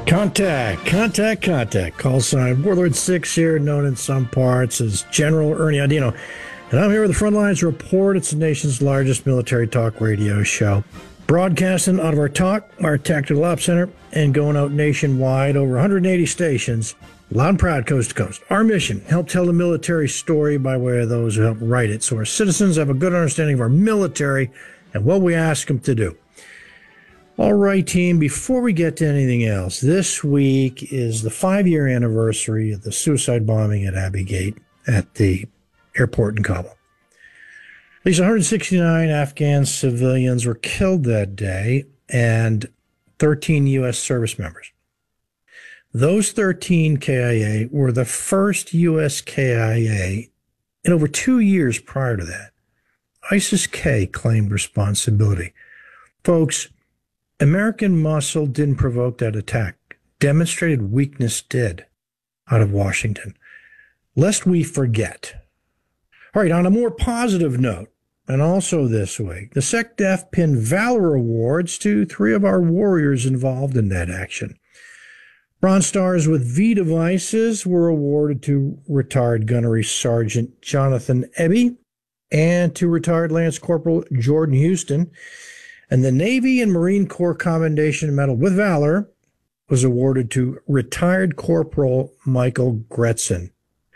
Contact. Call sign Warlord 6 here, known in some parts as General Ernie Audino. And I'm here with the Frontlines Report. It's the nation's largest military talk radio show. Broadcasting out of our Tactical Ops Center, and going out nationwide, over 180 stations, loud and proud, coast to coast. Our mission, help tell the military story by way of those who help write it, so our citizens have a good understanding of our military and what we ask them to do. All right, team, before we get to anything else, this week is the 5-year anniversary of the suicide bombing at Abbey Gate at the airport in Kabul. At least 169 Afghan civilians were killed that day, and 13 U.S. service members. Those 13 KIA were the first U.S. KIA in over 2 years prior to that. ISIS-K claimed responsibility. Folks, American muscle didn't provoke that attack. Demonstrated weakness did out of Washington. Lest we forget. All right, on a more positive note, and also this week, the SecDef pinned Valor Awards to 3 of our warriors involved in that action. Bronze Stars with V devices were awarded to retired Gunnery Sergeant Jonathan Eby and to retired Lance Corporal Jordan Houston. And the Navy and Marine Corps Commendation Medal with Valor was awarded to retired Corporal Michael Gretzen.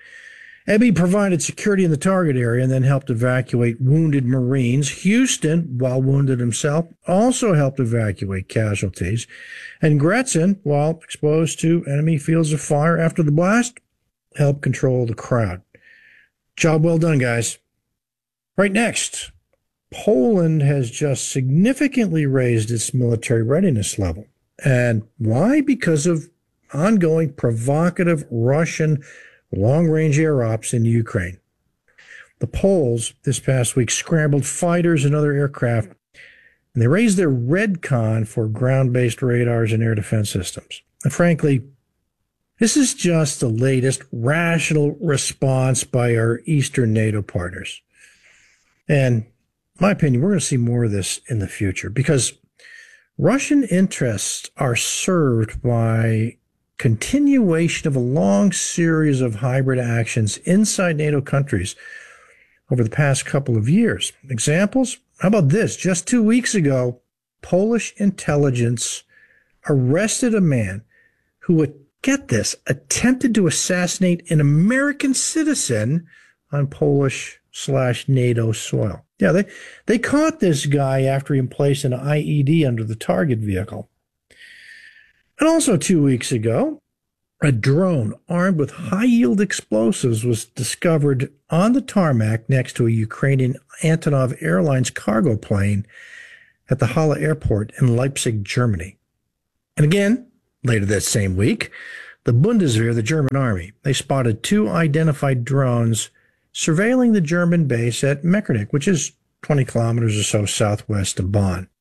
Eby provided security in the target area and then helped evacuate wounded Marines. Houston, while wounded himself, also helped evacuate casualties. And Gretzen, while exposed to enemy fields of fire after the blast, helped control the crowd. Job well done, guys. Right next, Poland has just significantly raised its military readiness level. And why? Because of ongoing provocative Russian long-range air ops in Ukraine. The Poles this past week scrambled fighters and other aircraft, and they raised their REDCON for ground-based radars and air defense systems. And frankly, this is just the latest rational response by our Eastern NATO partners. And in my opinion, we're going to see more of this in the future because Russian interests are served by continuation of a long series of hybrid actions inside NATO countries over the past couple of years. Examples? How about this? Just 2 weeks ago, Polish intelligence arrested a man who would, get this, attempted to assassinate an American citizen on Polish/NATO soil. Yeah, they caught this guy after he placed an IED under the target vehicle. And also 2 weeks ago, a drone armed with high-yield explosives was discovered on the tarmac next to a Ukrainian Antonov Airlines cargo plane at the Halle Airport in Leipzig, Germany. And again, later that same week, the Bundeswehr, the German army, they spotted 2 identified drones surveilling the German base at Meckernich, which is 20 kilometers or so southwest of Bonn.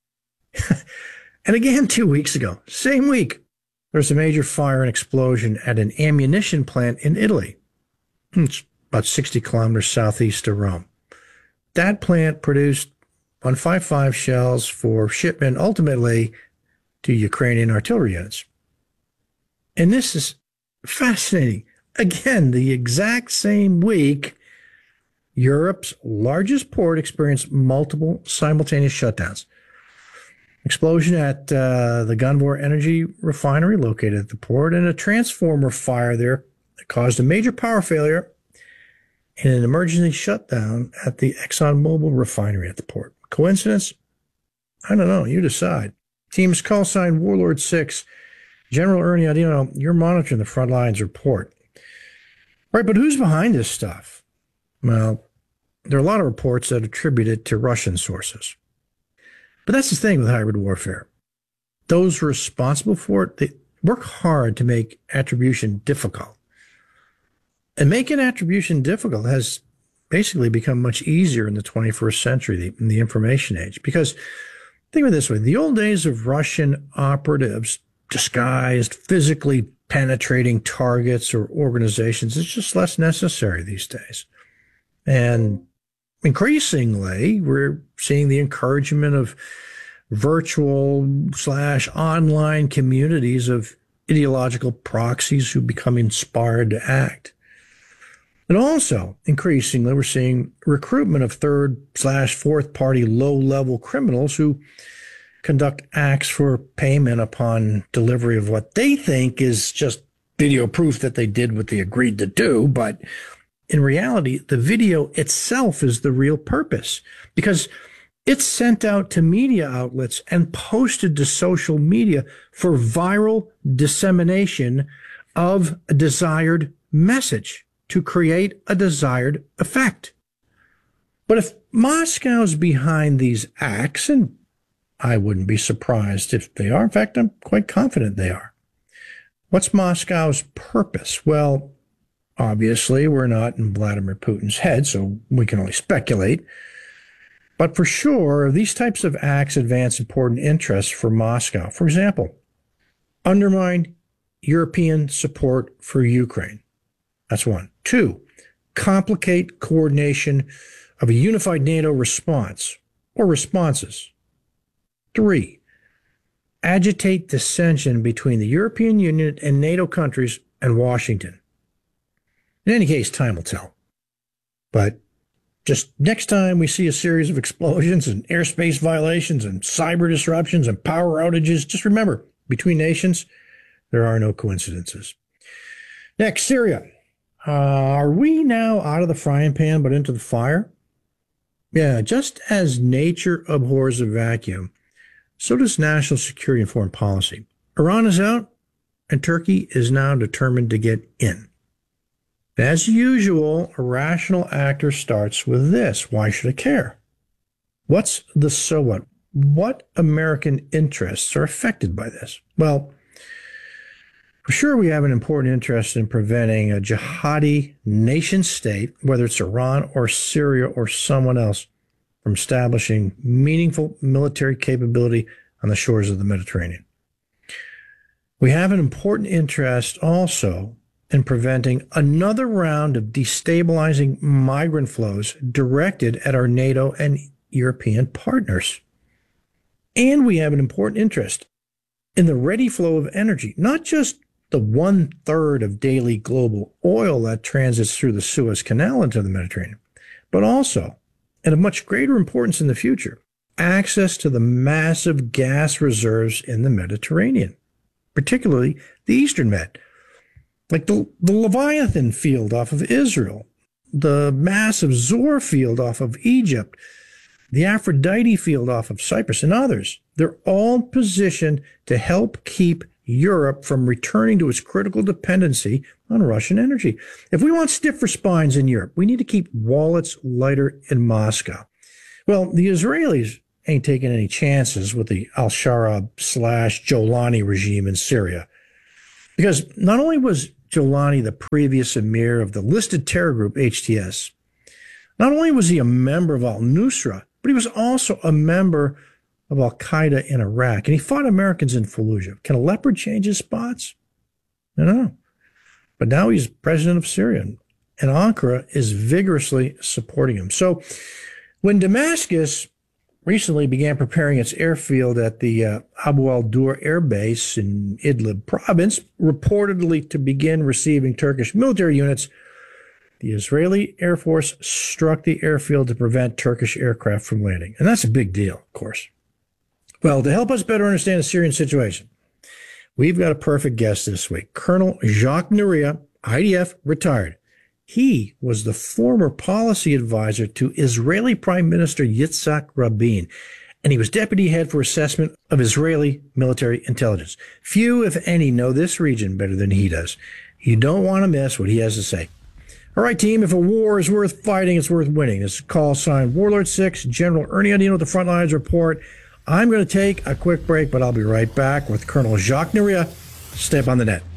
And again, 2 weeks ago, same week, there was a major fire and explosion at an ammunition plant in Italy. It's about 60 kilometers southeast of Rome. That plant produced 155 shells for shipment ultimately to Ukrainian artillery units. And this is fascinating. Again, the exact same week, Europe's largest port experienced multiple simultaneous shutdowns. Explosion at the Gunvor Energy Refinery located at the port, and a transformer fire there that caused a major power failure and an emergency shutdown at the ExxonMobil refinery at the port. Coincidence? I don't know. You decide. Teams call sign Warlord 6. General Ernie Audino, you're monitoring the Frontlines Report. Right, but who's behind this stuff? Well, there are a lot of reports that attribute it to Russian sources. But that's the thing with hybrid warfare. Those responsible for it, they work hard to make attribution difficult. And making attribution difficult has basically become much easier in the 21st century, in the information age. Because think of it this way, the old days of Russian operatives disguised, physically penetrating targets or organizations is just less necessary these days. And increasingly, we're seeing the encouragement of virtual/online communities of ideological proxies who become inspired to act. And also, increasingly, we're seeing recruitment of third/fourth party low-level criminals who conduct acts for payment upon delivery of what they think is just video proof that they did what they agreed to do. But in reality, the video itself is the real purpose, because it's sent out to media outlets and posted to social media for viral dissemination of a desired message to create a desired effect. But if Moscow's behind these acts, and I wouldn't be surprised if they are, in fact, I'm quite confident they are, what's Moscow's purpose? Well, obviously, we're not in Vladimir Putin's head, so we can only speculate. But for sure, these types of acts advance important interests for Moscow. For example, undermine European support for Ukraine. That's one. 2, complicate coordination of a unified NATO response or responses. 3, agitate dissension between the European Union and NATO countries and Washington. In any case, time will tell. But just next time we see a series of explosions and airspace violations and cyber disruptions and power outages, just remember, between nations, there are no coincidences. Next, Syria. Are we now out of the frying pan but into the fire? Yeah, just as nature abhors a vacuum, so does national security and foreign policy. Iran is out, and Turkey is now determined to get in. As usual, a rational actor starts with this: why should I care? What's the so what? What American interests are affected by this? Well, for sure, we have an important interest in preventing a jihadi nation state, whether it's Iran or Syria or someone else, from establishing meaningful military capability on the shores of the Mediterranean. We have an important interest also in preventing another round of destabilizing migrant flows directed at our NATO and European partners. And we have an important interest in the ready flow of energy, not just the 1/3 of daily global oil that transits through the Suez Canal into the Mediterranean, but also, and of much greater importance in the future, access to the massive gas reserves in the Mediterranean, particularly the Eastern Med, like the Leviathan field off of Israel, the massive Zohr field off of Egypt, the Aphrodite field off of Cyprus, and others. They're all positioned to help keep Europe from returning to its critical dependency on Russian energy. If we want stiffer spines in Europe, we need to keep wallets lighter in Moscow. Well, the Israelis ain't taking any chances with the al-Shara/Jolani regime in Syria. Because not only was Jolani the previous emir of the listed terror group HTS, not only was he a member of al-Nusra, but he was also a member of al-Qaeda in Iraq, and he fought Americans in Fallujah. Can a leopard change his spots? I don't know. But now he's president of Syria, and Ankara is vigorously supporting him. So when Damascus recently began preparing its airfield at the Abu al-Dur Air Base in Idlib province, reportedly to begin receiving Turkish military units, the Israeli Air Force struck the airfield to prevent Turkish aircraft from landing. And that's a big deal, of course. Well, to help us better understand the Syrian situation, we've got a perfect guest this week. Colonel Jacques Nouria, IDF, retired. He was the former policy advisor to Israeli Prime Minister Yitzhak Rabin, and he was deputy head for assessment of Israeli military intelligence. Few, if any, know this region better than he does. You don't want to miss what he has to say. All right, team, if a war is worth fighting, it's worth winning. This is call sign Warlord 6, General Ernie Andino with the Frontlines Report. I'm going to take a quick break, but I'll be right back with Colonel Jacques Nouria. Step on the net.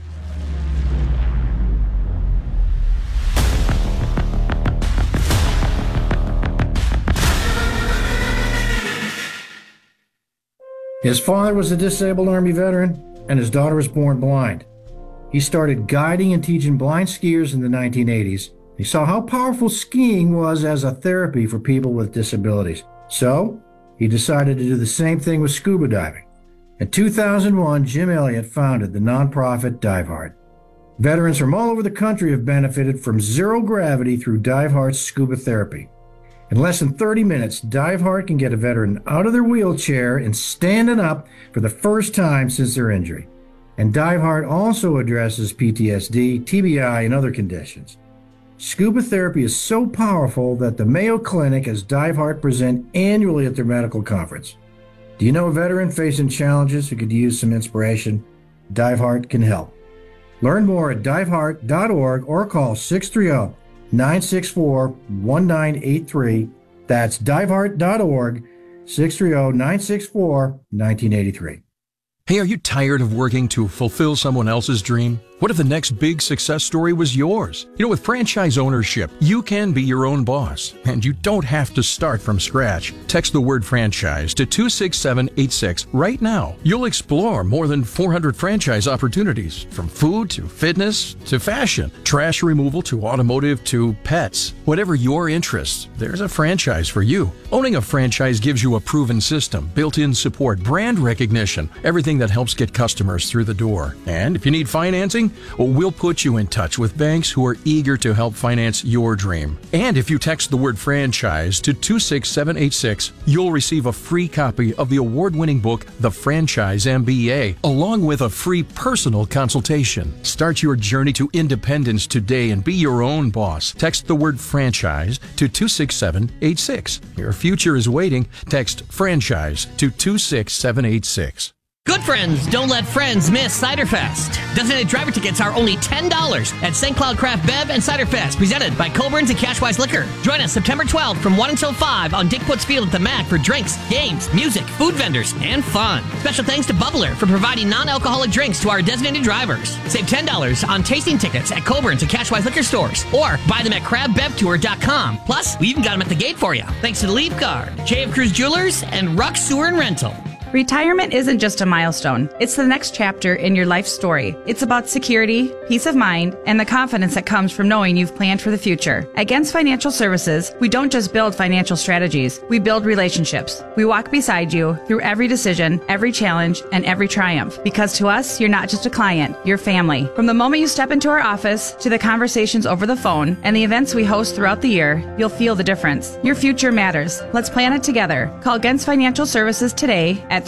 His father was a disabled Army veteran, and his daughter was born blind. He started guiding and teaching blind skiers in the 1980s. He saw how powerful skiing was as a therapy for people with disabilities. So he decided to do the same thing with scuba diving. In 2001, Jim Elliott founded the nonprofit Dive Heart. Veterans from all over the country have benefited from zero gravity through Dive Heart's scuba therapy. In less than 30 minutes, Dive Heart can get a veteran out of their wheelchair and standing up for the first time since their injury. And Dive Heart also addresses PTSD, TBI, and other conditions. Scuba therapy is so powerful that the Mayo Clinic has Dive Heart present annually at their medical conference. Do you know a veteran facing challenges who could use some inspiration? Dive Heart can help. Learn more at diveheart.org or call 630-964-1983. That's diveheart.org, 630-964-1983. Hey, are you tired of working to fulfill someone else's dream? What if the next big success story was yours? You know, with franchise ownership, you can be your own boss, and you don't have to start from scratch. Text the word franchise to 26786 right now. You'll explore more than 400 franchise opportunities, from food to fitness to fashion, trash removal to automotive to pets. Whatever your interests, there's a franchise for you. Owning a franchise gives you a proven system, built-in support, brand recognition, everything that helps get customers through the door. And if you need financing, well, we'll put you in touch with banks who are eager to help finance your dream. And if you text the word franchise to 26786, you'll receive a free copy of the award-winning book, The Franchise MBA, along with a free personal consultation. Start your journey to independence today and be your own boss. Text the word franchise to 26786. Your future is waiting. Text franchise to 26786. Good friends don't let friends miss Ciderfest. Designated driver tickets are only $10 at St. Cloud Craft Bev and Ciderfest, presented by Coburn's and Cashwise Liquor. Join us September 12th from 1 until 5 on Dick Putz Field at the MAC for drinks, games, music, food vendors, and fun. Special thanks to Bubbler for providing non-alcoholic drinks to our designated drivers. Save $10 on tasting tickets at Coburn's and Cashwise Liquor stores, or buy them at crabbevtour.com. Plus, we even got them at the gate for you, thanks to the Leaf Card, J.F. Cruz Jewelers, and Ruck Sewer and Rental. Retirement isn't just a milestone. It's the next chapter in your life story. It's about security, peace of mind, and the confidence that comes from knowing you've planned for the future. At Gens Financial Services, we don't just build financial strategies. We build relationships. We walk beside you through every decision, every challenge, and every triumph. Because to us, you're not just a client, you're family. From the moment you step into our office to the conversations over the phone and the events we host throughout the year, you'll feel the difference. Your future matters. Let's plan it together. Call Gens Financial Services today at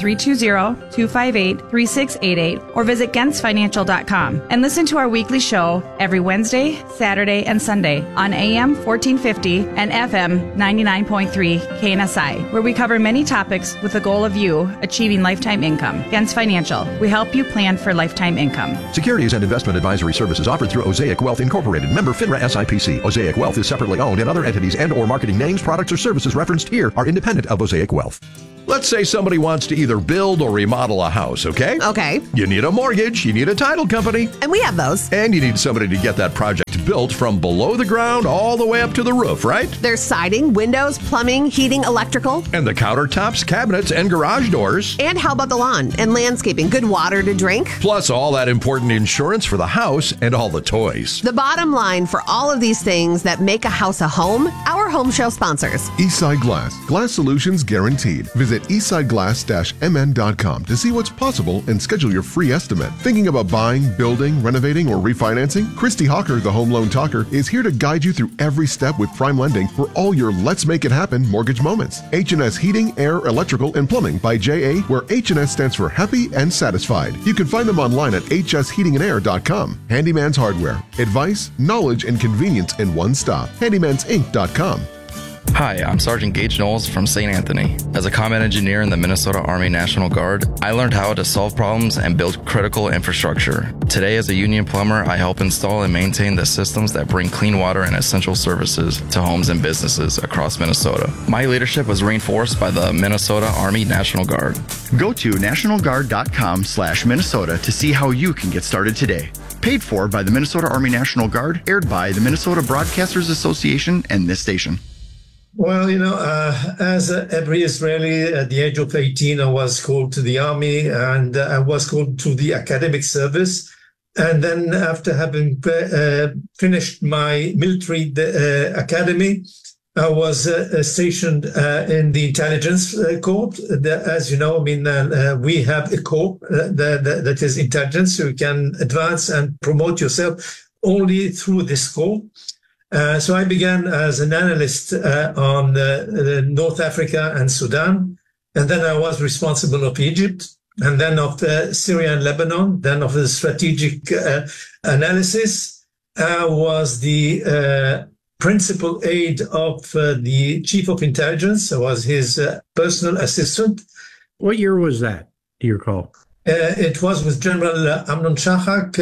320-258-3688 or visit gensfinancial.com and listen to our weekly show every Wednesday, Saturday, and Sunday on AM 1450 and FM 99.3 KNSI, where we cover many topics with the goal of you achieving lifetime income. Gens Financial, we help you plan for lifetime income. Securities and investment advisory services offered through Osaic Wealth Incorporated, member FINRA SIPC. Osaic Wealth is separately owned, and other entities and or marketing names, products, or services referenced here are independent of Osaic Wealth. Let's say somebody wants to either build or remodel a house, okay? Okay. You need a mortgage, you need a title company. And we have those. And you need somebody to get that project built from below the ground all the way up to the roof, right? There's siding, windows, plumbing, heating, electrical. And the countertops, cabinets, and garage doors. And how about the lawn and landscaping? Good water to drink. Plus all that important insurance for the house and all the toys. The bottom line for all of these things that make a house a home, our home show sponsors. Eastside Glass. Glass solutions guaranteed. Visit eastsideglass-mn.com to see what's possible and schedule your free estimate. Thinking about buying, building, renovating, or refinancing? Christy Hawker, the Home Loan Talker, is here to guide you through every step with Prime Lending for all your Let's Make It Happen mortgage moments. H&S Heating, Air, Electrical, and Plumbing by J.A., where H&S stands for Happy and Satisfied. You can find them online at hsheatingandair.com. Handyman's Hardware. Advice, knowledge, and convenience in one stop. handymansinc.com. Hi, I'm Sergeant Gage Knowles from St. Anthony. As a combat engineer in the Minnesota Army National Guard, I learned how to solve problems and build critical infrastructure. Today, as a union plumber, I help install and maintain the systems that bring clean water and essential services to homes and businesses across Minnesota. My leadership was reinforced by the Minnesota Army National Guard. Go to nationalguard.com/Minnesota to see how you can get started today. Paid for by the Minnesota Army National Guard, aired by the Minnesota Broadcasters Association and this station. Well, as every Israeli at the age of 18, I was called to the army and I was called to the academic service. And then after having finished my military academy, I was stationed in the intelligence corps. As you know, we have a corps that is intelligence. So you can advance and promote yourself only through this corps. So I began as an analyst on North Africa and Sudan. And then I was responsible of Egypt, and then of Syria and Lebanon, then of the strategic analysis. I was the principal aide of the chief of intelligence. I was his personal assistant. What year was that, do you recall? It was with General Amnon Shachak,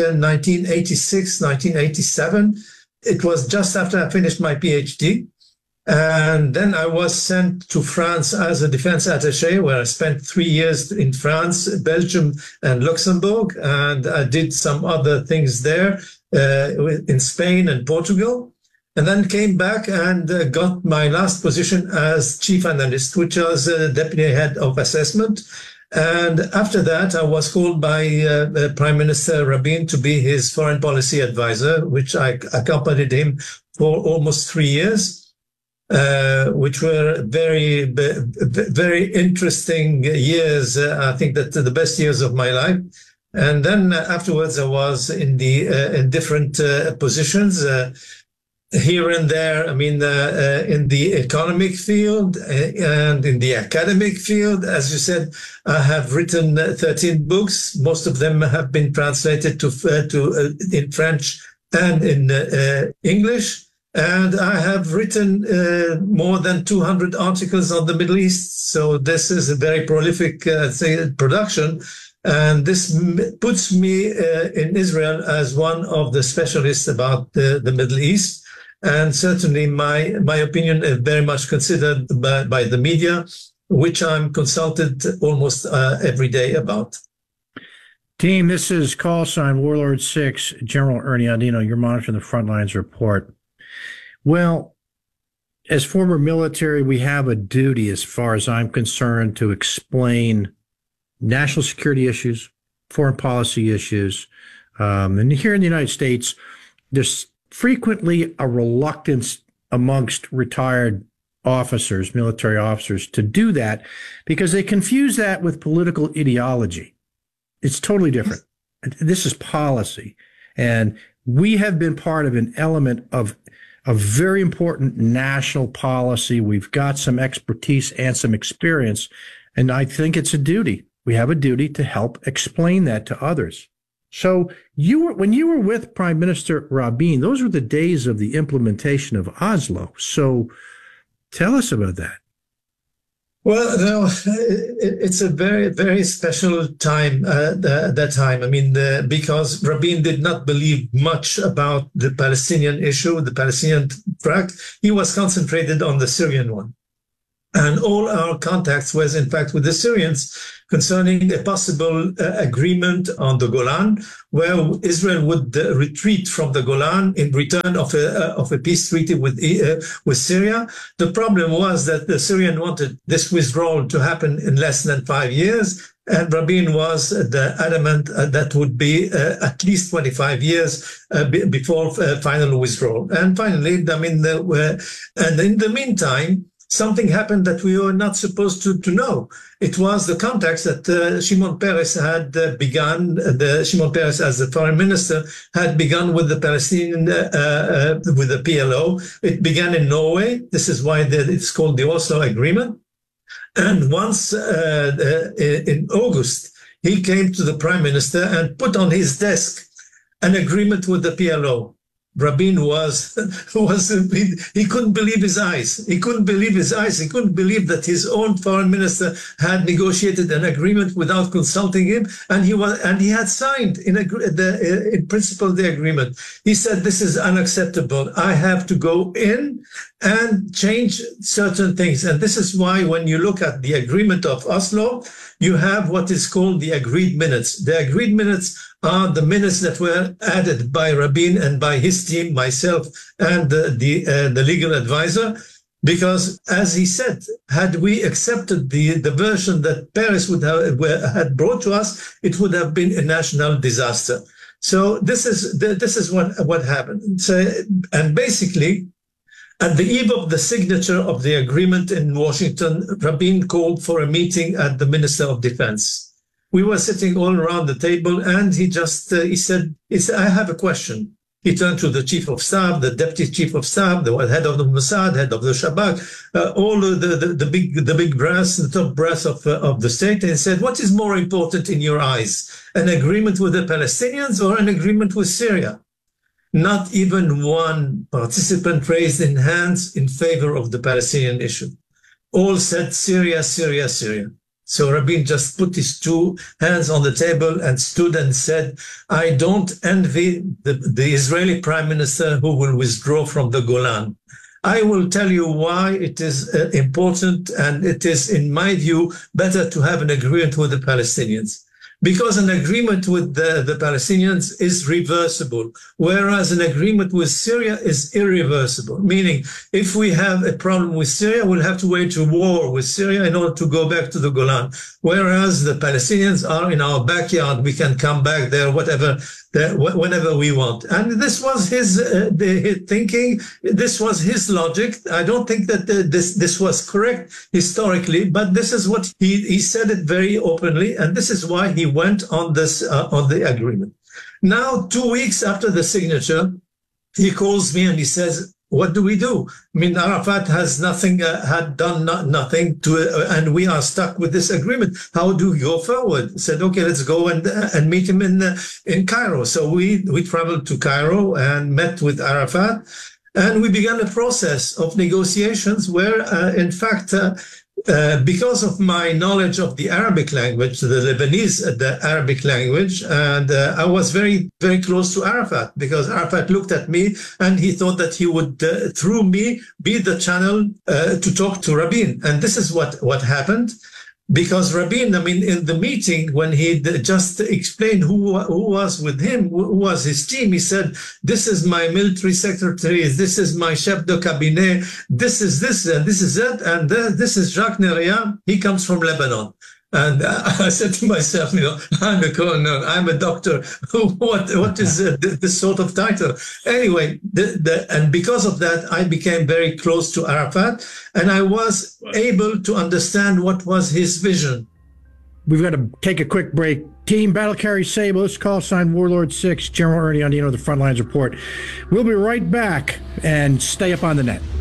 1986, 1987. It was just after I finished my PhD. And then I was sent to France as a defense attaché, where I spent 3 years in France, Belgium, and Luxembourg. And I did some other things there in Spain and Portugal. And then came back and got my last position as chief analyst, which was deputy head of assessment. And after that, I was called by Prime Minister Rabin to be his foreign policy advisor, which I accompanied him for almost 3 years. Which were very, very interesting years. I think that the best years of my life. And then afterwards, I was in different positions here and there. In the economic field and in the academic field. As you said, I have written 13 books. Most of them have been translated to in French and in English. And I have written more than 200 articles on the Middle East. So this is a very prolific production. And this puts me in Israel as one of the specialists about the Middle East. And certainly my opinion is very much considered by the media, which I'm consulted almost every day about. Team, this is call sign Warlord 6, General Ernie Andino. You're monitoring the Frontlines Report. Well, as former military, we have a duty, as far as I'm concerned, to explain national security issues, foreign policy issues. And here in the United States, there's frequently a reluctance amongst retired officers, military officers, to do that because they confuse that with political ideology. It's totally different. This is policy. And we have been part of an element of a very important national policy. We've got some expertise and some experience, and I think it's a duty. We have a duty to help explain that to others. So when you were with Prime Minister Rabin, those were the days of the implementation of Oslo. So tell us about that. Well, no, it's a very, very special time, that time. Because Rabin did not believe much about the Palestinian issue, the Palestinian tract. He was concentrated on the Syrian one. And all our contacts was, in fact, with the Syrians concerning a possible agreement on the Golan, where Israel would retreat from the Golan in return of a peace treaty with Syria. The problem was that the Syrian wanted this withdrawal to happen in less than 5 years, and Rabin was adamant that would be at least 25 years before final withdrawal. And finally, and in the meantime, something happened that we were not supposed to know. It was the contacts that Shimon Peres had begun. Shimon Peres, as the foreign minister, had begun with the Palestinian, with the PLO. It began in Norway. This is why it's called the Oslo Agreement. And once in August, he came to the prime minister and put on his desk an agreement with the PLO. Rabin he couldn't believe his eyes. He couldn't believe his eyes. He couldn't believe that his own foreign minister had negotiated an agreement without consulting him, and he had signed in principle the agreement. He said, "This is unacceptable. I have to go in and change certain things." And this is why when you look at the agreement of Oslo, you have what is called the agreed minutes. The agreed minutes are the minutes that were added by Rabin and by his team, myself, and the legal advisor. Because, as he said, had we accepted the version that Peres had brought to us, it would have been a national disaster. So this is what happened. So, and basically, At the eve of the signature of the agreement in Washington, Rabin called for a meeting at the Minister of Defense. We were sitting all around the table, and he said, I have a question. He turned to the chief of staff, the deputy chief of staff, the head of the Mossad, head of the Shabak, all the big brass, the top brass of the state, and said, what is more important in your eyes, an agreement with the Palestinians or an agreement with Syria? Not even one participant raised in hands in favor of the Palestinian issue. All said Syria, Syria, Syria. So Rabin just put his two hands on the table and stood and said, I don't envy the Israeli prime minister who will withdraw from the Golan. I will tell you why it is important, and it is, in my view, better to have an agreement with the Palestinians. Because an agreement with the Palestinians is reversible, whereas an agreement with Syria is irreversible. Meaning, if we have a problem with Syria, we'll have to wage a war with Syria in order to go back to the Golan. Whereas the Palestinians are in our backyard, we can come back there, whenever we want. And this was his thinking. This was his logic. I don't think that this was correct historically, but this is what he said it very openly, and this is why he went on this on the agreement. Now, 2 weeks after the signature, he calls me and he says, what do we do? I mean, Arafat has nothing, had done nothing to, and we are stuck with this agreement. How do we go forward? Said, okay, let's go and meet him in Cairo. So we traveled to Cairo and met with Arafat, and we began a process of negotiations where, in fact, because of my knowledge of the Arabic language, the Arabic language, and I was very, very close to Arafat, because Arafat looked at me and he thought that he would, through me, be the channel to talk to Rabin. And this is what happened. Because Rabin, I mean, in the meeting, when he just explained who was with him, who was his team, he said, this is my military secretary, this is my chef de cabinet, this is this, and this is that, and this is Jacques Neria. He comes from Lebanon. And I said to myself, I'm a colonel, I'm a doctor. What is this sort of title? Anyway, and because of that, I became very close to Arafat, and I was able to understand what was his vision. We've got to take a quick break. Team Battle Carry Sabos, call sign Warlord 6, General Ernie Andino, the Frontlines Report. We'll be right back, and stay up on the net.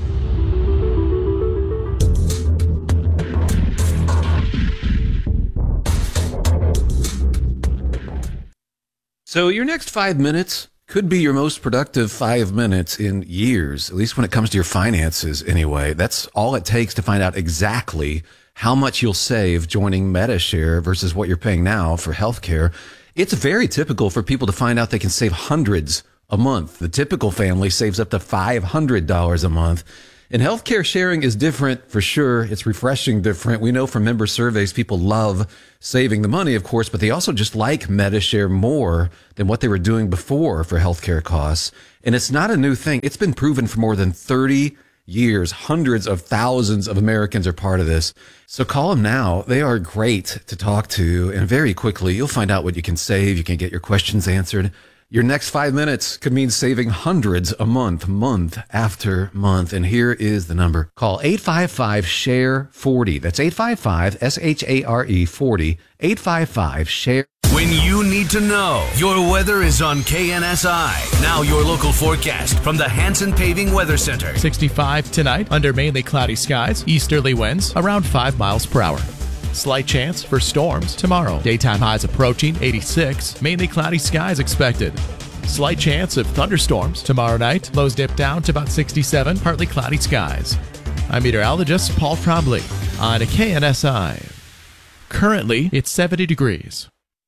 So your next 5 minutes could be your most productive 5 minutes in years, at least when it comes to your finances anyway. That's all it takes to find out exactly how much you'll save joining Medi-Share versus what you're paying now for healthcare. It's very typical for people to find out they can save hundreds a month. The typical family saves up to $500 a month. And healthcare sharing is different for sure. It's refreshing different. We know from member surveys, people love saving the money, of course, but they also just like Medi-Share more than what they were doing before for healthcare costs. And it's not a new thing. It's been proven for more than 30 years. Hundreds of thousands of Americans are part of this. So call them now. They are great to talk to. And very quickly, you'll find out what you can save. You can get your questions answered. Your next 5 minutes could mean saving hundreds a month, month after month. And here is the number. Call 855-SHARE-40. That's 855-SHARE 40. 855-SHARE. When you need to know, your weather is on KNSI. Now your local forecast from the Hanson Paving Weather Center. 65 tonight under mainly cloudy skies, easterly winds around 5 miles per hour. Slight chance for storms tomorrow. Daytime highs approaching 86. Mainly cloudy skies expected. Slight chance of thunderstorms tomorrow night. Lows dip down to about 67. Partly cloudy skies. I'm meteorologist Paul Trombley on KNSI. Currently, it's 70 degrees.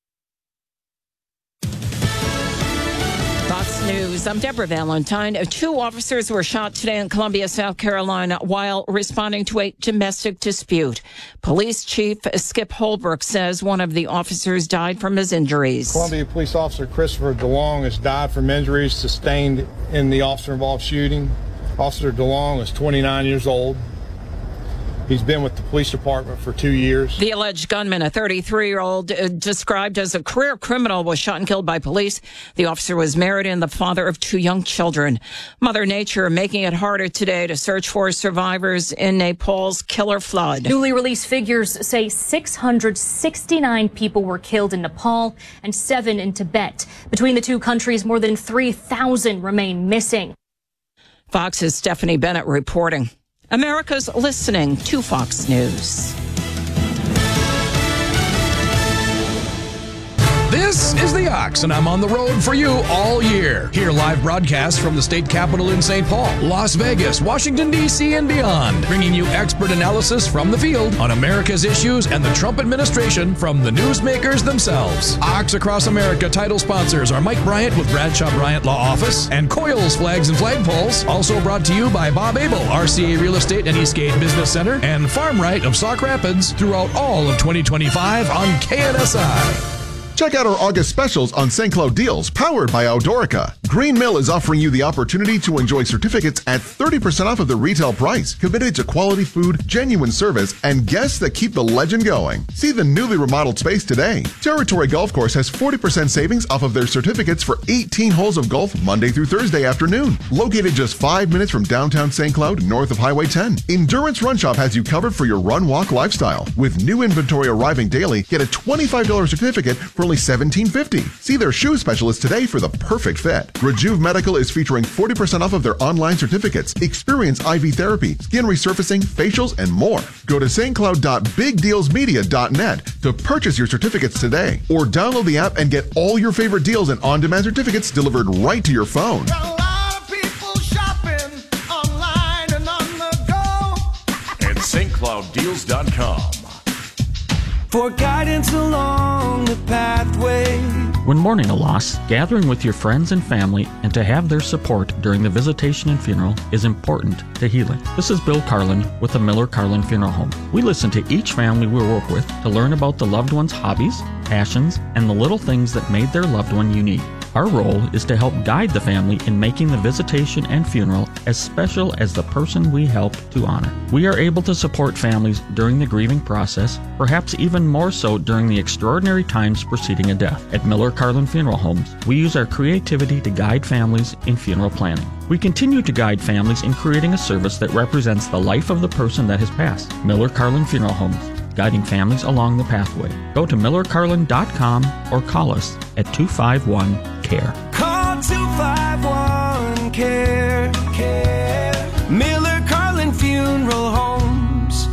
Fox News, I'm Deborah Valentine. 2 officers were shot today in Columbia, South Carolina, while responding to a domestic dispute. Police Chief Skip Holbrook says one of the officers died from his injuries. Columbia Police Officer Christopher DeLong has died from injuries sustained in the officer-involved shooting. Officer DeLong is 29 years old. He's been with the police department for 2 years. The alleged gunman, a 33-year-old, described as a career criminal, was shot and killed by police. The officer was married and the father of 2 young children. Mother Nature making it harder today to search for survivors in Nepal's killer flood. Newly released figures say 669 people were killed in Nepal and 7 in Tibet. Between the two countries, more than 3,000 remain missing. Fox's Stephanie Bennett reporting. America's listening to Fox News. This is The Ox, and I'm on the road for you all year. Hear live broadcasts from the state capitol in St. Paul, Las Vegas, Washington, D.C., and beyond, bringing you expert analysis from the field on America's issues and the Trump administration from the newsmakers themselves. Ox Across America title sponsors are Mike Bryant with Bradshaw Bryant Law Office and Coyle's Flags and Flagpoles. Also brought to you by Bob Abel, RCA Real Estate and Eastgate Business Center, and Farm Right of Sauk Rapids throughout all of 2025 on KNSI. Check out our August specials on St. Cloud deals powered by Outdoorica. Green Mill is offering you the opportunity to enjoy certificates at 30% off of the retail price, committed to quality food, genuine service, and guests that keep the legend going. See the newly remodeled space today. Territory Golf Course has 40% savings off of their certificates for 18 holes of golf Monday through Thursday afternoon. Located just 5 minutes from downtown St. Cloud, north of Highway 10. Endurance Run Shop has you covered for your run-walk lifestyle. With new inventory arriving daily, get a $25 certificate for only $17.50. See their shoe specialist today for the perfect fit. Rejuve Medical is featuring 40% off of their online certificates. Experience IV therapy, skin resurfacing, facials, and more. Go to stcloud.bigdealsmedia.net to purchase your certificates today, or download the app and get all your favorite deals and on-demand certificates delivered right to your phone. And stclouddeals.com. For guidance along the pathway. When mourning a loss, gathering with your friends and family and to have their support during the visitation and funeral is important to healing. This is Bill Carlin with the Miller Carlin Funeral Home. We listen to each family we work with to learn about the loved one's hobbies, passions, and the little things that made their loved one unique. Our role is to help guide the family in making the visitation and funeral as special as the person we help to honor. We are able to support families during the grieving process, perhaps even more so during the extraordinary times preceding a death. At Miller Carlin Funeral Homes, we use our creativity to guide families in funeral planning. We continue to guide families in creating a service that represents the life of the person that has passed. Miller Carlin Funeral Homes, guiding families along the pathway. Go to millercarlin.com or call us at 251-CARE. Call 251-CARE. Miller Carlin Funeral Homes.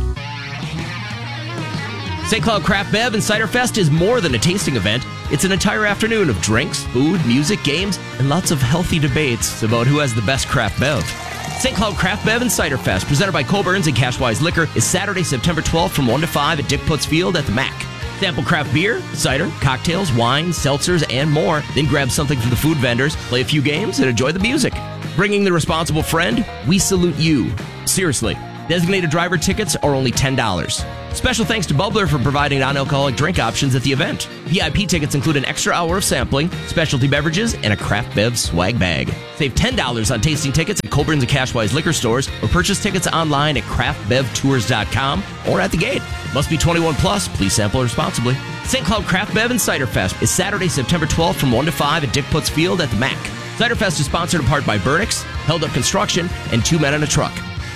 St. Cloud Craft Bev and Cider Fest is more than a tasting event. It's an entire afternoon of drinks, food, music, games, and lots of healthy debates about who has the best craft bev. St. Cloud Craft Bev and Cider Fest, presented by Colburn's and Cashwise Liquor, is Saturday, September 12th from 1 to 5 at Dick Putz Field at the MAC. Sample craft beer, cider, cocktails, wine, seltzers, and more. Then grab something from the food vendors, play a few games, and enjoy the music. Bringing the responsible friend, we salute you. Seriously. Designated driver tickets are only $10. Special thanks to Bubbler for providing non-alcoholic drink options at the event. VIP tickets include an extra hour of sampling, specialty beverages, and a craft bev swag bag. Save $10 on tasting tickets at Colburn's and Cashwise liquor stores, or purchase tickets online at craftbevtours.com or at the gate. Must be 21 plus. Please sample responsibly. St. Cloud Craft Bev and Cider Fest is Saturday, September 12th from 1 to 5 at Dick Putz Field at the MAC. Cider Fest is sponsored in part by Burnix, Held Up Construction, and Two Men in a Truck.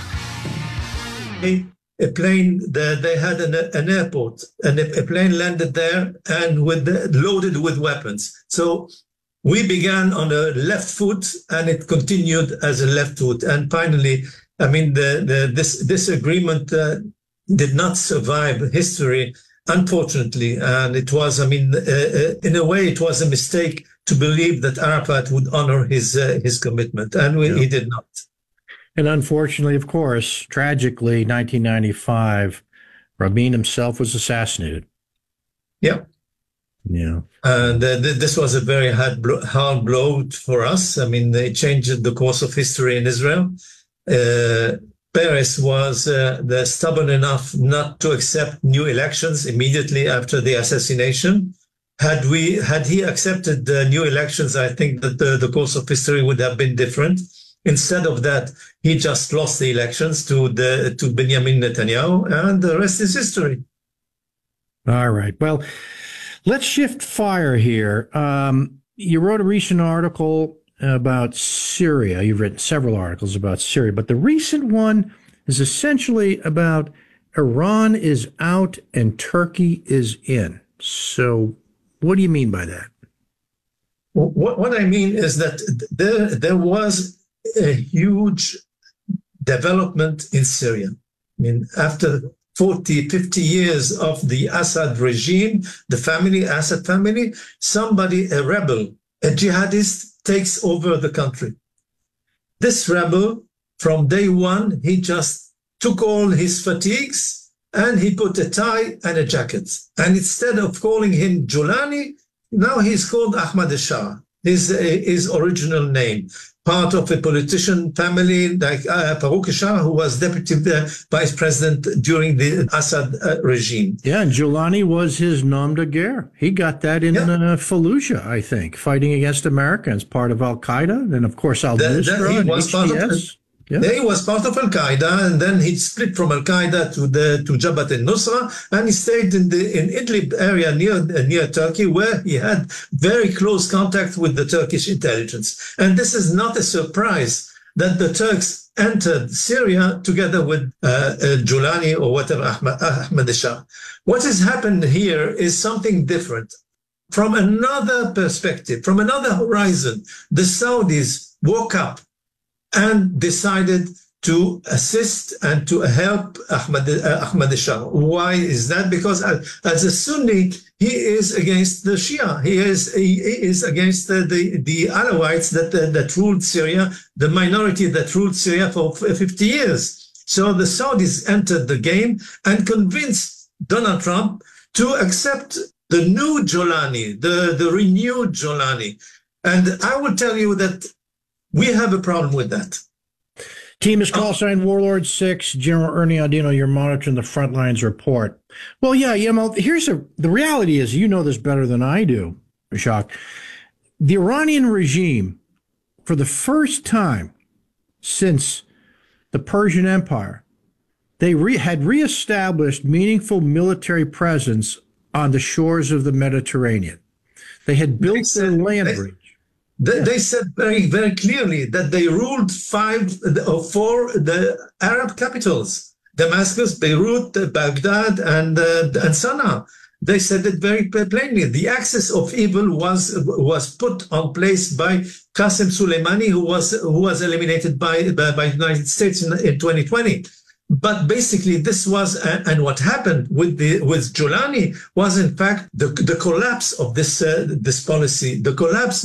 A plane, they had an airport, and a plane landed there and loaded with weapons. So we began on a left foot, and it continued as a left foot. And finally, I mean, this agreement did not survive history, unfortunately. And it was, I mean, in a way, it was a mistake to believe that Arafat would honor his commitment, and he did not. And unfortunately, of course, tragically, 1995, Rabin himself was assassinated. Yeah. Yeah. And this was a very hard blow for us. I mean, it changed the course of history in Israel. Peres was stubborn enough not to accept new elections immediately after the assassination. Had he accepted the new elections, I think that the course of history would have been different. Instead of that, he just lost the elections to Benjamin Netanyahu, and the rest is history. All right. Well, let's shift fire here. You wrote a recent article about Syria. You've written several articles about Syria, but the recent one is essentially about Iran is out and Turkey is in. So what do you mean by that? What I mean is that there was a huge development in Syria. I mean, after 40, 50 years of the Assad regime, the Assad family, a rebel, a jihadist takes over the country. This rebel, from day one, he just took all his fatigues and he put a tie and a jacket. And instead of calling him Julani, now he's called Ahmad Shah, his original name. Part of a politician family like Farouk Shah, who was deputy vice president during the Assad regime. Yeah, and Julani was his nom de guerre. He got that in Fallujah, I think, fighting against Americans, part of Al-Qaeda, and of course Al-Nusra and HTS. Yeah. He was part of Al-Qaeda, and then he split from Al-Qaeda to Jabhat al-Nusra, and he stayed in Idlib area near Turkey, where he had very close contact with the Turkish intelligence. And this is not a surprise that the Turks entered Syria together with Julani or whatever, Ahmad Shah. What has happened here is something different. From another perspective, from another horizon, the Saudis woke up and decided to assist and to help Ahmad Shah. Why is that? Because as a Sunni, he is against the Shia. He is against the Alawites that ruled Syria, the minority that ruled Syria for 50 years. So the Saudis entered the game and convinced Donald Trump to accept the new Jolani, the renewed Jolani. And I will tell you that we have a problem with that. Team is call sign Warlord 6, General Ernie Audino, you're monitoring the front lines report. Well, yeah, here's the reality is, you know this better than I do, Ishaq. The Iranian regime, for the first time since the Persian Empire, they had reestablished meaningful military presence on the shores of the Mediterranean. They had built their land bridge. They said very, very clearly that they ruled 5 or 4 the Arab capitals: Damascus, Beirut, Baghdad, and Sana'a. They said it very plainly. The axis of evil was put on place by Qasem Soleimani, who was eliminated by the United States in 2020. But basically, this was, and what happened with Jolani was, in fact, the collapse of this policy. The collapse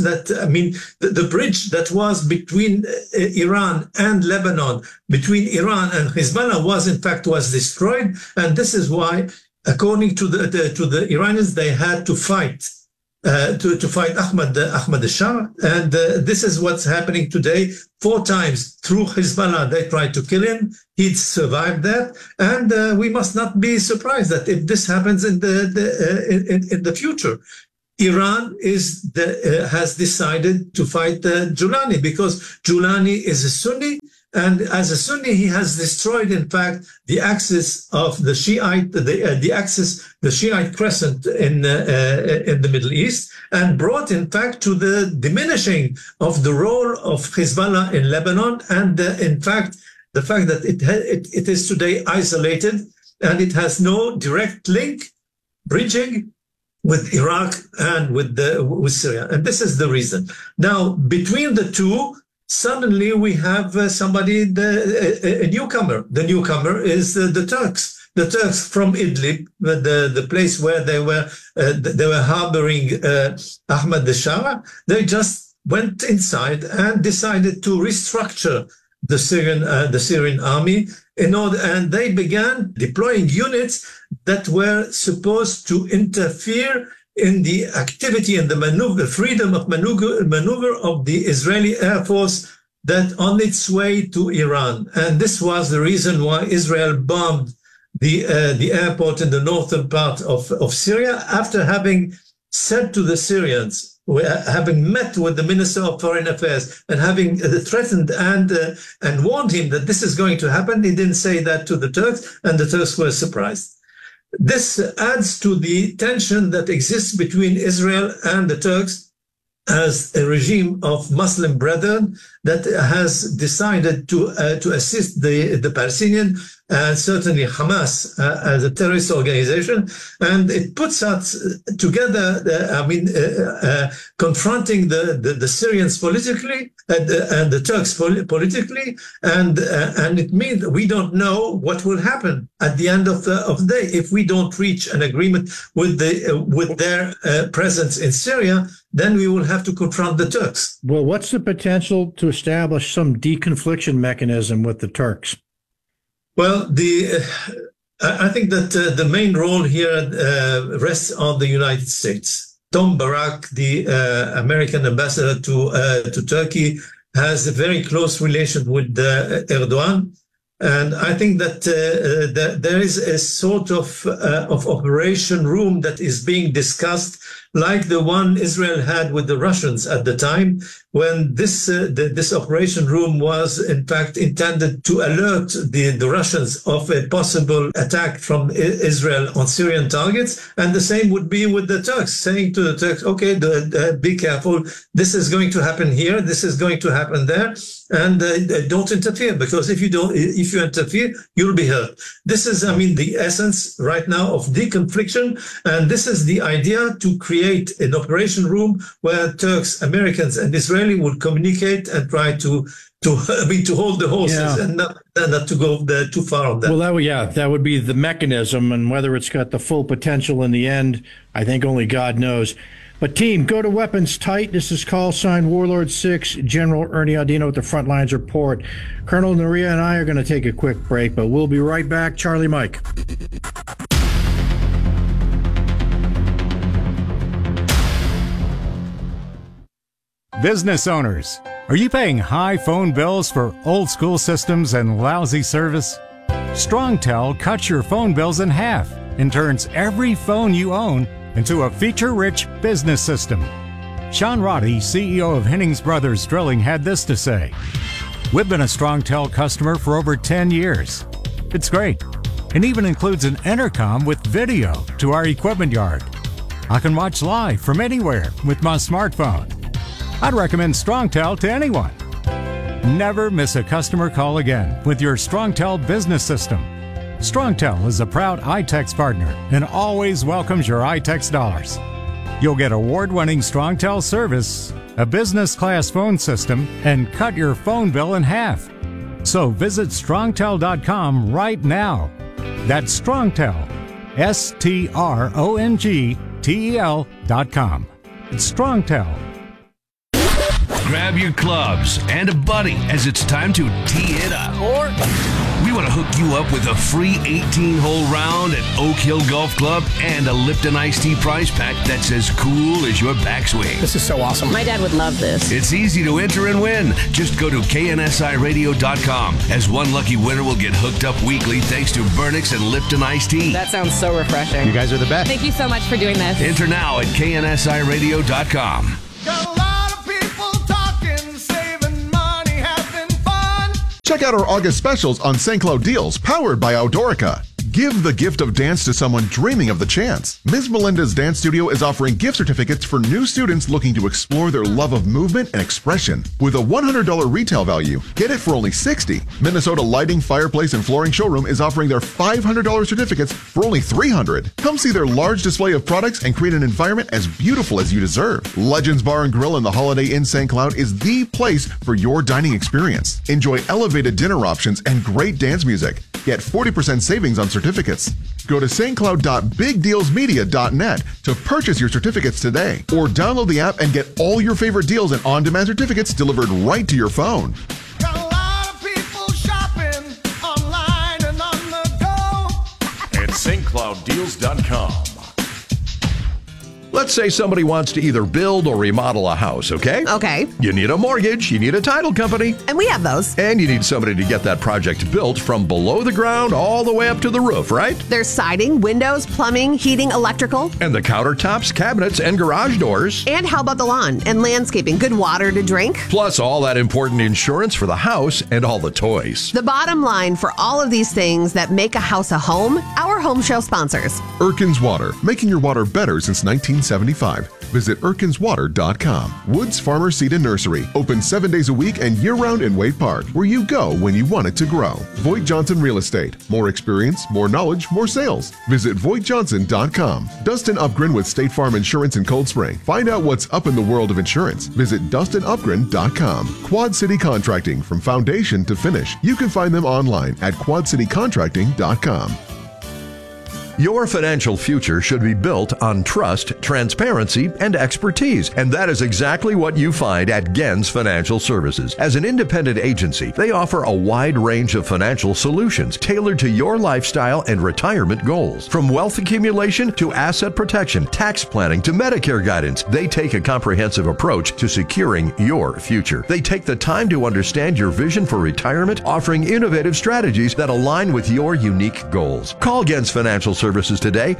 the bridge that was between Iran and Lebanon, between Iran and Hezbollah, was destroyed, and this is why, according to the Iranians, they had to fight. To fight Ahmad Shah, and this is what's happening today. 4 times through Hezbollah, they tried to kill him. He survived that, and we must not be surprised that if this happens in the future, Iran has decided to fight Julani, because Julani is a Sunni. And as a Sunni, he has destroyed, in fact, the axis of the Shiite, the Shiite crescent in the Middle East, and brought, in fact, to the diminishing of the role of Hezbollah in Lebanon, and in fact, the fact that it is today isolated and it has no direct bridging with Iraq and with Syria, and this is the reason. Now, between the two, suddenly we have a newcomer. The newcomer is the Turks. The Turks from Idlib, the place where they were harboring Ahmad Shah. They just went inside and decided to restructure the Syrian army and they began deploying units that were supposed to interfere in the activity and the freedom of maneuver of the Israeli Air Force that on its way to Iran. And this was the reason why Israel bombed the airport in the northern part of Syria, after having said to the Syrians, having met with the Minister of Foreign Affairs and having threatened and warned him that this is going to happen, he didn't say that to the Turks, and the Turks were surprised. This adds to the tension that exists between Israel and the Turks as a regime of Muslim brethren that has decided to assist the Palestinian and certainly Hamas as a terrorist organization, and it puts us together. Confronting the Syrians politically and the Turks politically, and it means we don't know what will happen at the end of the day if we don't reach an agreement with their presence in Syria. Then we will have to confront the Turks. Well, what's the potential to establish some deconfliction mechanism with the Turks? Well, I think that the main role here rests on the United States. Tom Barak, the American ambassador to Turkey, has a very close relation with Erdogan. And I think that there is a sort of operation room that is being discussed, like the one Israel had with the Russians at the time, when this operation room was in fact intended to alert the Russians of a possible attack from Israel on Syrian targets. And the same would be with the Turks, saying to the Turks, okay, be careful, this is going to happen here, this is going to happen there, and don't interfere, because if you interfere, you'll be hurt. This is, the essence right now of deconfliction, and this is the idea, to create an operation room where Turks, Americans, and Israeli would communicate and try to hold the horses, and not to go too far on that. Well, that would be the mechanism, and whether it's got the full potential in the end, I think only God knows. But team, go to Weapons Tight. This is call sign Warlord 6, General Ernie Audino with the Frontlines Report. Colonel Naria and I are going to take a quick break, but we'll be right back. Charlie Mike. Business owners, are you paying high phone bills for old school systems and lousy service? StrongTel cuts your phone bills in half and turns every phone you own into a feature-rich business system. Sean Roddy, CEO of Hennings Brothers Drilling, had this to say: "We've been a StrongTel customer for over 10 years. It's great, and even includes an intercom with video to our equipment yard. I can watch live from anywhere with my smartphone. I'd recommend StrongTel to anyone. Never miss a customer call again with your StrongTel business system. StrongTel is a proud iTex partner and always welcomes your iTex dollars. You'll get award-winning StrongTel service, a business-class phone system, and cut your phone bill in half. So visit StrongTel.com right now. That's StrongTel, StrongTel.com. It's StrongTel. Grab your clubs and a buddy as it's time to tee it up. Or we want to hook you up with a free 18-hole round at Oak Hill Golf Club and a Lipton Iced Tea prize pack that's as cool as your backswing. This is so awesome. My dad would love this. It's easy to enter and win. Just go to KNSIRadio.com, as one lucky winner will get hooked up weekly thanks to Burnix and Lipton Iced Tea. That sounds so refreshing. You guys are the best. Thank you so much for doing this. Enter now at KNSIRadio.com. Check out our August specials on St. Cloud deals powered by Outdoorica. Give the gift of dance to someone dreaming of the chance. Ms. Melinda's Dance Studio is offering gift certificates for new students looking to explore their love of movement and expression. With a $100 retail value, get it for only $60. Minnesota Lighting, Fireplace, and Flooring Showroom is offering their $500 certificates for only $300. Come see their large display of products and create an environment as beautiful as you deserve. Legends Bar and Grill in the Holiday Inn St. Cloud is the place for your dining experience. Enjoy elevated dinner options and great dance music. Get 40% savings on certificates. Go to stcloud.bigdealsmedia.net to purchase your certificates today, or download the app and get all your favorite deals and on-demand certificates delivered right to your phone. Got a lot of people shopping online and on the go at stclouddeals.com. Let's say somebody wants to either build or remodel a house, okay? Okay. You need a mortgage, you need a title company. And we have those. And you need somebody to get that project built from below the ground all the way up to the roof, right? There's siding, windows, plumbing, heating, electrical. And the countertops, cabinets, and garage doors. And how about the lawn and landscaping? Good water to drink. Plus all that important insurance for the house and all the toys. The bottom line for all of these things that make a house a home, our home show sponsors. Erkin's Water, making your water better since 1975. Visit ErkinsWater.com. Woods Farmer Seed and Nursery, open 7 days a week and year-round in Wade Park, where you go when you want it to grow. Voigt Johnson Real Estate, more experience, more knowledge, more sales. Visit VoigtJohnson.com. Dustin Upgren with State Farm Insurance in Cold Spring. Find out what's up in the world of insurance. Visit DustinUpgren.com. Quad City Contracting, from foundation to finish. You can find them online at QuadCityContracting.com. Your financial future should be built on trust, transparency, and expertise. And that is exactly what you find at Gens Financial Services. As an independent agency, they offer a wide range of financial solutions tailored to your lifestyle and retirement goals. From wealth accumulation to asset protection, tax planning to Medicare guidance, they take a comprehensive approach to securing your future. They take the time to understand your vision for retirement, offering innovative strategies that align with your unique goals. Call Gens Financial Services today,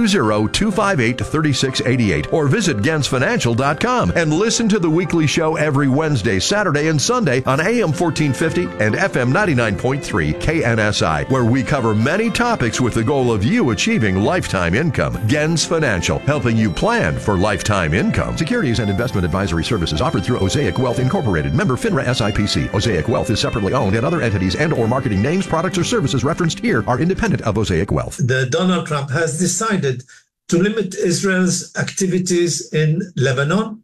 320-258-3688, or visit GensFinancial.com and listen to the weekly show every Wednesday, Saturday, and Sunday on AM 1450 and FM 99.3 KNSI, where we cover many topics with the goal of you achieving lifetime income. Gens Financial, helping you plan for lifetime income. Securities and investment advisory services offered through Osaic Wealth Incorporated, member FINRA SIPC. Osaic Wealth is separately owned, and other entities and or marketing names, products, or services referenced here are independent of Osaic Wealth. The Donald Trump has decided to limit Israel's activities in Lebanon,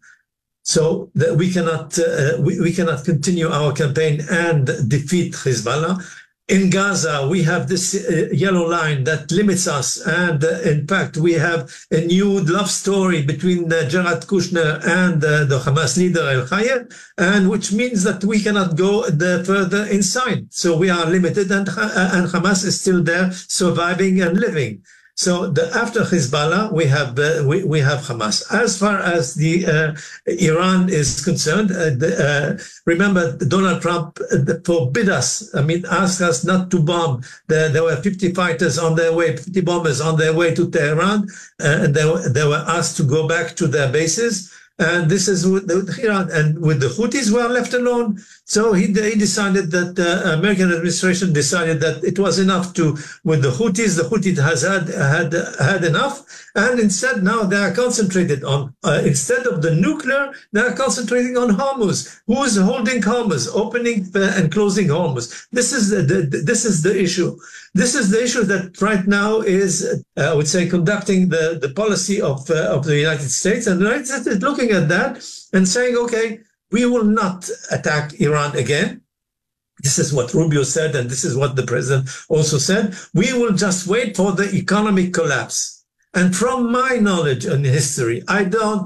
so that we cannot continue our campaign and defeat Hezbollah. In Gaza, we have this yellow line that limits us, and in fact, we have a new love story between Jared Kushner and the Hamas leader El-Hayed, and which means that we cannot go further inside. So we are limited, and Hamas is still there, surviving and living. So after Hezbollah, we have Hamas. As far as the Iran is concerned, remember Donald Trump forbid us. Asked us not to bomb. There were 50 fighters on their way, 50 bombers on their way to Tehran, and they were asked to go back to their bases. And this is with Iran, and with the Houthis were left alone. So he decided that the American administration decided that it was enough with the Houthis. The Houthis has had enough, and instead now they are concentrated on instead of the nuclear, they are concentrating on Hormuz. Who is holding Hormuz, opening and closing Hormuz? This is the issue. This is the issue that right now is, I would say, conducting the policy of the United States, and the United States is looking at that and saying, okay, we will not attack Iran again. This is what Rubio said, and this is what the president also said. We will just wait for the economic collapse. And from my knowledge and history, I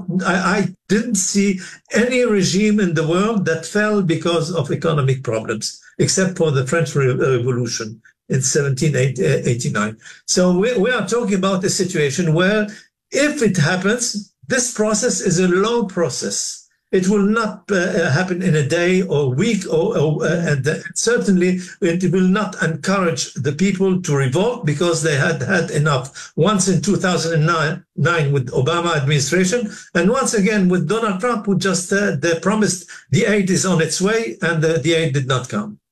didn't see any regime in the world that fell because of economic problems, except for the French Revolution in 1789. So we are talking about a situation where, if it happens, this process is a long process. It will not happen in a day or week, and certainly it will not encourage the people to revolt, because they had enough. Once in 2009 with Obama administration, and once again with Donald Trump, who just they promised the aid is on its way, and the aid did not come.